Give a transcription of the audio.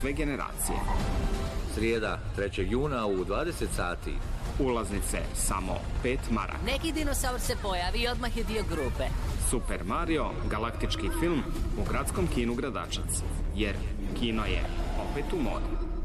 sve generacije. Srijeda, 3. juna u 20 sati. Ulaznice samo 5 maraka. Neki dinosaur se pojavi i odmah je dio grupe. Super Mario, galaktički film u gradskom kinu Gradačac. Jer kino je opet u modi.